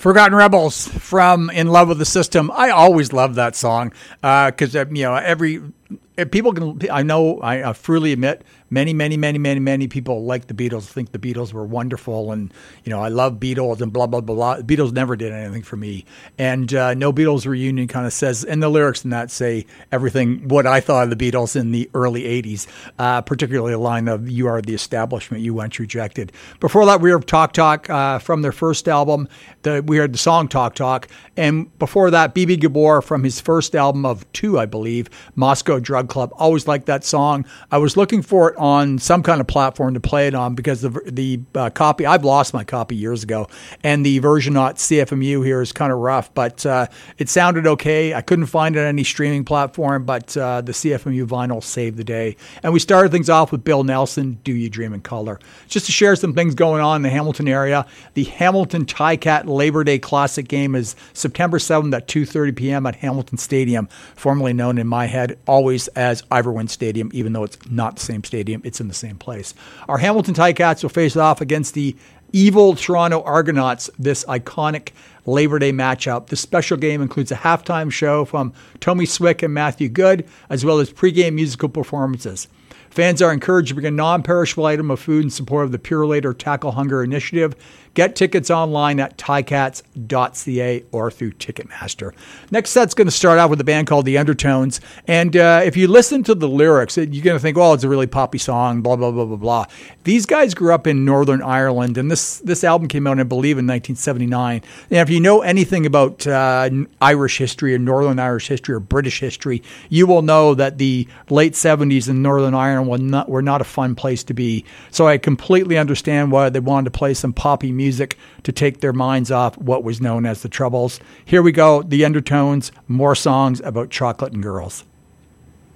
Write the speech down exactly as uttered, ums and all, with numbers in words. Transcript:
Forgotten Rebels from In Love with the System. I always love that song because, uh, you know, every people can, I know, I, I freely admit, many, many, many, many, many people like the Beatles, think the Beatles were wonderful. And, you know, I love Beatles and blah, blah, blah, blah. The Beatles never did anything for me. And uh, No Beatles Reunion kind of says, and the lyrics in that say everything, what I thought of the Beatles in the early eighties, uh, particularly a line of, you are the establishment, you went rejected. Before that, we heard Talk Talk uh, from their first album. The, we heard the song Talk Talk. And before that, B B Gabor from his first album of two, I believe, Moscow Drug Club. Always liked that song. I was looking for it on some kind of platform to play it on because the the uh, copy, I've lost my copy years ago, and the version on C F M U here is kind of rough, but uh, it sounded okay. I couldn't find it on any streaming platform, but uh, the C F M U vinyl saved the day. And we started things off with Bill Nelson, Do You Dream in Color. Just to share some things going on in the Hamilton area, the Hamilton Ticats Labor Day Classic game is September seventh at two thirty p.m. at Hamilton Stadium, formerly known in my head always as Iverwin Stadium, even though it's not the same stadium, it's in the same place. Our Hamilton Ticats will face off against the evil Toronto Argonauts, this iconic Labor Day matchup. The special game includes a halftime show from Tommy Swick and Matthew Good, as well as pregame musical performances. Fans are encouraged to bring a non-perishable item of food in support of the Pure Later Tackle Hunger initiative. Get tickets online at ticats dot c a or through Ticketmaster. Next set's going to start out with a band called The Undertones. And uh, if you listen to the lyrics, you're going to think, oh, it's a really poppy song, blah, blah, blah, blah, blah. These guys grew up in Northern Ireland, and this, this album came out, I believe, in nineteen seventy-nine. And if you know anything about uh, Irish history or Northern Irish history or British history, you will know that the late seventies in Northern Ireland were not, were not a fun place to be. So I completely understand why they wanted to play some poppy music. music to take their minds off what was known as the Troubles. Here we go, The Undertones, more songs about chocolate and girls.